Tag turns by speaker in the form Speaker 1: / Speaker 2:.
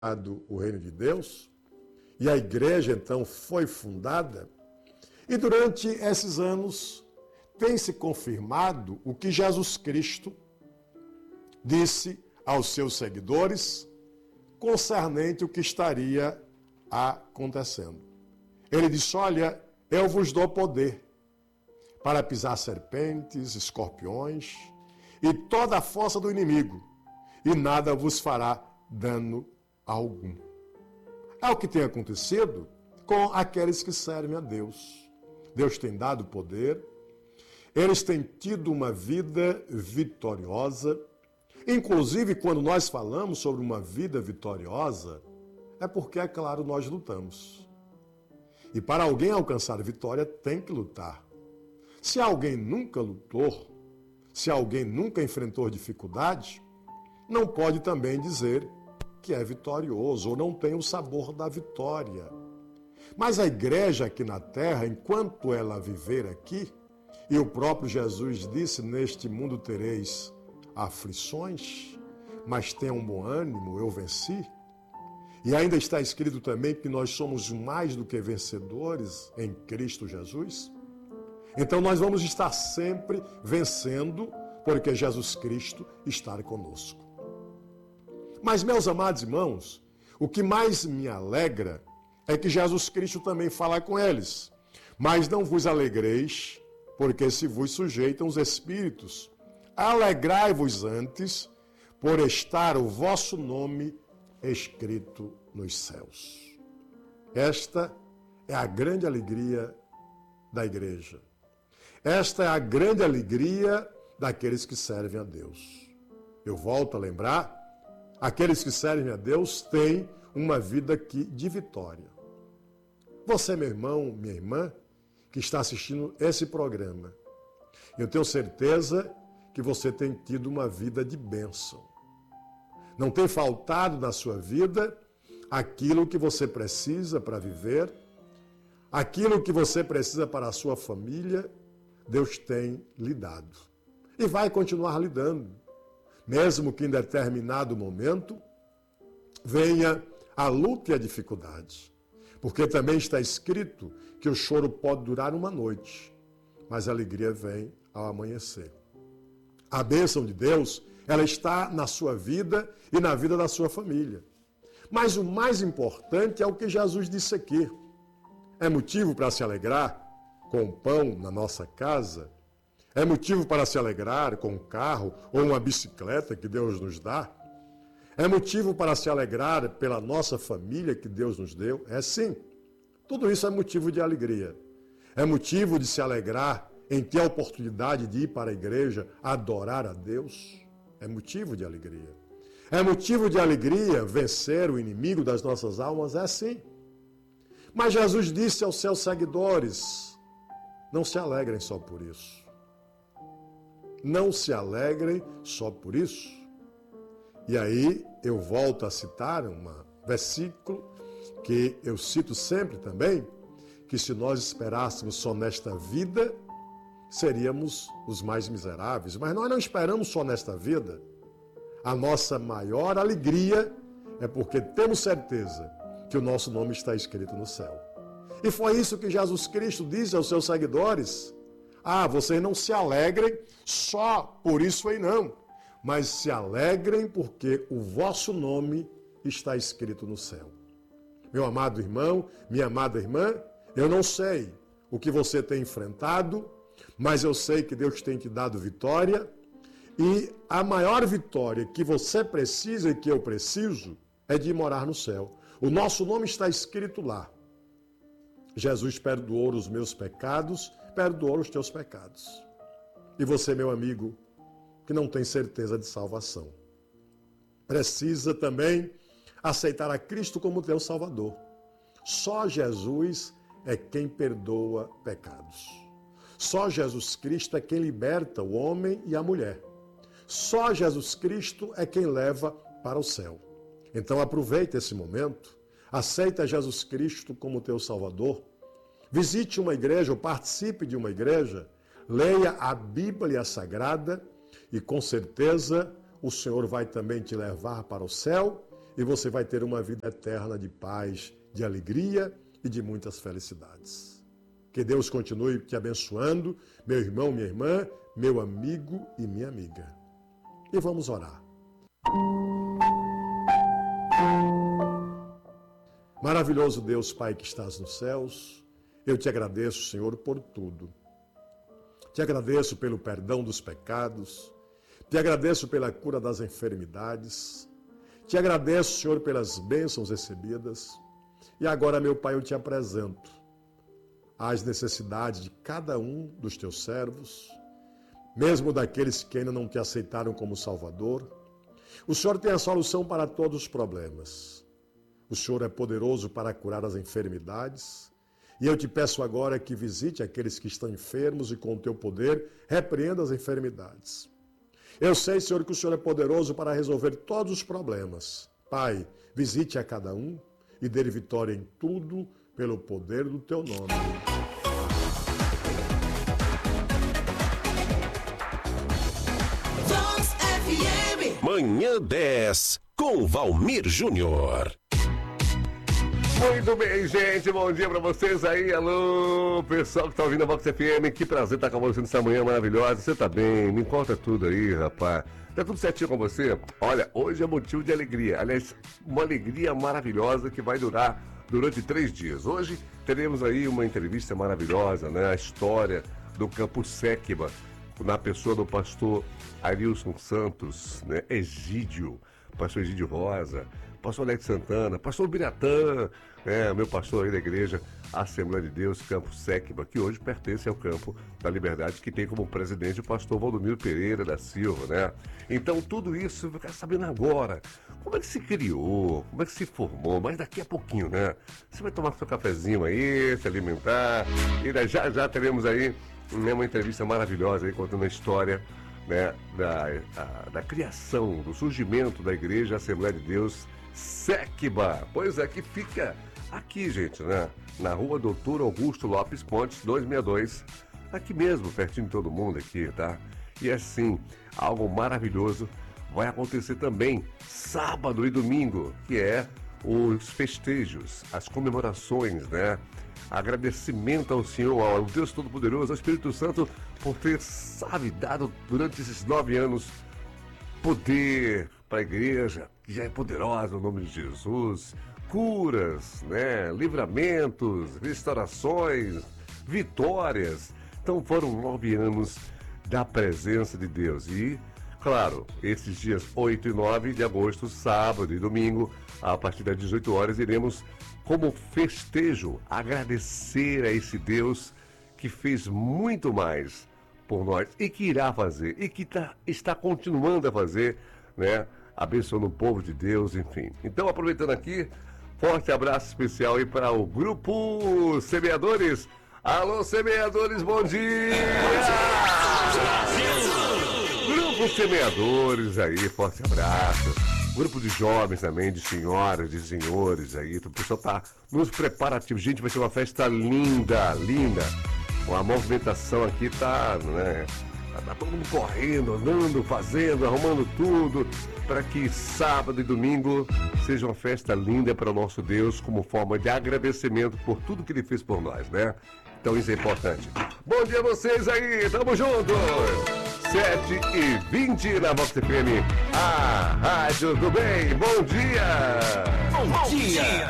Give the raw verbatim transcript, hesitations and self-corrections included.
Speaker 1: o reino de Deus, e a igreja então foi fundada, e durante esses anos tem se confirmado o que Jesus Cristo disse aos seus seguidores concernente o que estaria acontecendo. Ele disse: olha, eu vos dou poder para pisar serpentes, escorpiões e toda a força do inimigo, e nada vos fará dano algum. É o que tem acontecido com aqueles que servem a Deus. Deus tem dado poder, eles têm tido uma vida vitoriosa. Inclusive, quando nós falamos sobre uma vida vitoriosa, é porque, é claro, nós lutamos. E para alguém alcançar a vitória, tem que lutar. Se alguém nunca lutou, se alguém nunca enfrentou dificuldade, não pode também dizer que é vitorioso ou não tem o sabor da vitória. Mas a igreja aqui na terra, enquanto ela viver aqui, e o próprio Jesus disse: neste mundo tereis aflições, mas tenham um bom ânimo, eu venci. E ainda está escrito também que nós somos mais do que vencedores em Cristo Jesus. Então nós vamos estar sempre vencendo, porque Jesus Cristo está conosco. Mas, meus amados irmãos, o que mais me alegra é que Jesus Cristo também fala com eles: mas não vos alegreis, porque se vos sujeitam os espíritos. Alegrai-vos antes, por estar o vosso nome escrito nos céus. Esta é a grande alegria da igreja. Esta é a grande alegria daqueles que servem a Deus. Eu volto a lembrar, aqueles que servem a Deus têm uma vida aqui de vitória. Você, meu irmão, minha irmã, que está assistindo esse programa, eu tenho certeza que você tem tido uma vida de bênção. Não tem faltado na sua vida aquilo que você precisa para viver, aquilo que você precisa para a sua família, Deus tem lhe dado. E vai continuar lhe dando, mesmo que em determinado momento venha a luta e a dificuldade. Porque também está escrito que o choro pode durar uma noite, mas a alegria vem ao amanhecer. A bênção de Deus, ela está na sua vida e na vida da sua família. Mas o mais importante é o que Jesus disse aqui. É motivo para se alegrar com o pão na nossa casa? É motivo para se alegrar com um carro ou uma bicicleta que Deus nos dá? É motivo para se alegrar pela nossa família que Deus nos deu? É sim. Tudo isso é motivo de alegria. É motivo de se alegrar em ter a oportunidade de ir para a igreja adorar a Deus? É motivo de alegria. É motivo de alegria vencer o inimigo das nossas almas? É sim. Mas Jesus disse aos seus seguidores: não se alegrem só por isso. Não se alegrem só por isso. E aí eu volto a citar um versículo que eu cito sempre também, que se nós esperássemos só nesta vida, seríamos os mais miseráveis. Mas nós não esperamos só nesta vida. A nossa maior alegria é porque temos certeza que o nosso nome está escrito no céu. E foi isso que Jesus Cristo disse aos seus seguidores: ah, vocês não se alegrem só por isso aí não, mas se alegrem porque o vosso nome está escrito no céu. Meu amado irmão, minha amada irmã, eu não sei o que você tem enfrentado, mas eu sei que Deus tem te dado vitória, e a maior vitória que você precisa e que eu preciso é de morar no céu. O nosso nome está escrito lá. Jesus perdoou os meus pecados, perdoou os teus pecados. E você, meu amigo, que não tem certeza de salvação, precisa também aceitar a Cristo como teu Salvador. Só Jesus é quem perdoa pecados. Só Jesus Cristo é quem liberta o homem e a mulher. Só Jesus Cristo é quem leva para o céu. Então aproveite esse momento, aceita Jesus Cristo como teu Salvador, visite uma igreja ou participe de uma igreja, leia a Bíblia Sagrada e com certeza o Senhor vai também te levar para o céu e você vai ter uma vida eterna de paz, de alegria e de muitas felicidades. Que Deus continue te abençoando, meu irmão, minha irmã, meu amigo e minha amiga. E vamos orar. Maravilhoso Deus, Pai que estás nos céus, eu te agradeço, Senhor, por tudo. Te agradeço pelo perdão dos pecados, te agradeço pela cura das enfermidades, te agradeço, Senhor, pelas bênçãos recebidas. E agora, meu Pai, eu te apresento as necessidades de cada um dos teus servos, mesmo daqueles que ainda não te aceitaram como Salvador. O Senhor tem a solução para todos os problemas. O Senhor é poderoso para curar as enfermidades. E eu te peço agora que visite aqueles que estão enfermos e com o teu poder repreenda as enfermidades. Eu sei, Senhor, que o Senhor é poderoso para resolver todos os problemas. Pai, visite a cada um e dê vitória em tudo pelo poder do teu nome.
Speaker 2: Manhã dez, com Valmir Júnior.
Speaker 3: Muito bem, gente, bom dia pra vocês aí, alô, pessoal que tá ouvindo a Vox F M, que prazer estar com você nessa manhã maravilhosa. Você tá bem? Me conta tudo aí, rapaz. Tá tudo certinho com você? Olha, hoje é motivo de alegria, aliás, uma alegria maravilhosa que vai durar durante três dias. Hoje teremos aí uma entrevista maravilhosa, né, a história do Campo Séquiba, na pessoa do pastor Arilson Santos, né, Egídio, pastor Egídio Rosa, pastor Alex Santana, pastor Biratã, né, meu pastor aí da igreja Assembleia de Deus, Campo Séquiba, que hoje pertence ao Campo da Liberdade, que tem como presidente o pastor Valdomiro Pereira da Silva, né? Então tudo isso eu quero sabendo agora, como é que se criou, como é que se formou, mas daqui a pouquinho, né? Você vai tomar seu cafezinho aí, se alimentar, e já já teremos aí uma entrevista maravilhosa aí contando a história, né, da, a, da criação, do surgimento da Igreja Assembleia de Deus Séquiba. Pois é, que fica aqui, gente, né? Na rua Doutor Augusto Lopes Pontes, duzentos e sessenta e dois, aqui mesmo, pertinho de todo mundo aqui, tá? E assim, algo maravilhoso vai acontecer também sábado e domingo, que é os festejos, as comemorações, né? Agradecimento ao Senhor, ao Deus Todo-Poderoso, ao Espírito Santo, por ter, sabe, dado durante esses nove anos poder para a igreja, que já é poderosa no nome de Jesus, curas, né, livramentos, restaurações, vitórias. Então foram nove anos da presença de Deus. E, claro, esses dias oito e nove de agosto, sábado e domingo, a partir das dezoito horas, iremos, como festejo, agradecer a esse Deus que fez muito mais por nós e que irá fazer, e que tá, está continuando a fazer, né? Abençoando o povo de Deus, enfim. Então, aproveitando aqui, forte abraço especial aí para o Grupo Semeadores. Alô, semeadores, bom dia! Grupo Semeadores aí, forte abraço. Grupo de jovens também, de senhoras, de senhores aí. O pessoal tá nos preparativos. Gente, vai ser uma festa linda, linda. A movimentação aqui tá, né? Tá todo mundo correndo, andando, fazendo, arrumando tudo, para que sábado e domingo seja uma festa linda para o nosso Deus, como forma de agradecimento por tudo que Ele fez por nós, né? Então isso é importante. Bom dia a vocês aí, tamo junto! sete e vinte na Vox F M, a Rádio do Bem. Bom dia!
Speaker 2: Bom dia!